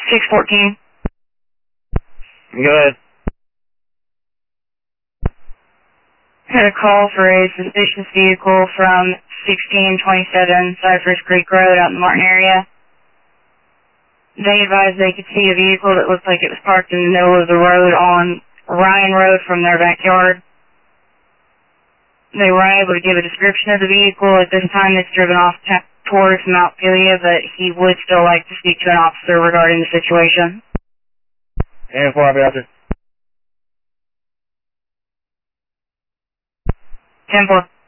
614. Go ahead. Had a call for a suspicious vehicle from 1627 Cypress Creek Road out in the Martin area. They advised they could see a vehicle that looked like it was parked in the middle of the road on Ryan Road from their backyard. They were unable to give a description of the vehicle. At this time, it's driven off towards Mount Pilia, but he would still like to speak to an officer regarding the situation. And 4, I'll be out there. 10-4.